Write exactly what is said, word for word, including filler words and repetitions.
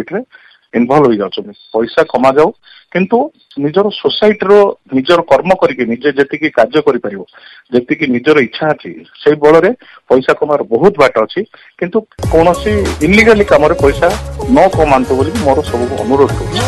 market रे involve हो जाउछन पैसा कमा जाऊ किंतु निजर सोसाइटी रो निजर कर्म करके निजे जति कार्य करि परिबो जति कि निजर इच्छा अछि से बल रे पैसा कमार बहुत बाट अछि किंतु कोनोसी इलीगली काम रे पैसा न कमांतो बोली मोर सब अनुरोध